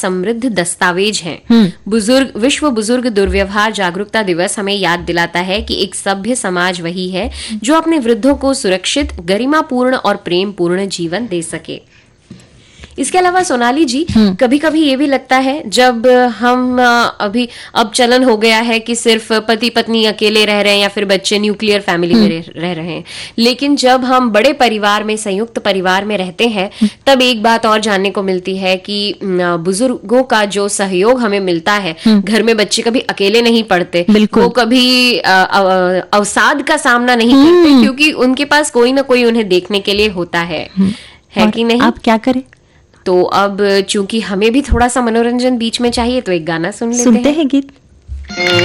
समृद्ध दस्तावेज हैं। विश्व बुजुर्ग दुर्व्यवहार जागरूकता दिवस हमें याद दिलाता है कि एक सभ्य समाज वही है जो अपने वृद्धों को सुरक्षित, गरिमापूर्ण और प्रेम पूर्ण जीवन दे सके। इसके अलावा सोनाली जी, कभी कभी ये भी लगता है जब हम अब चलन हो गया है कि सिर्फ पति पत्नी अकेले रह रहे हैं या फिर बच्चे न्यूक्लियर फैमिली में रह रहे हैं, लेकिन जब हम बड़े परिवार में, संयुक्त परिवार में रहते हैं, तब एक बात और जानने को मिलती है कि बुजुर्गों का जो सहयोग हमें मिलता है, घर में बच्चे कभी अकेले नहीं पड़ते, वो कभी अवसाद का सामना नहीं करते, क्योंकि उनके पास कोई ना कोई उन्हें देखने के लिए होता है कि नहीं? आप क्या करें? तो अब चूंकि हमें भी थोड़ा सा मनोरंजन बीच में चाहिए, तो एक गाना सुनते हैं। गीत।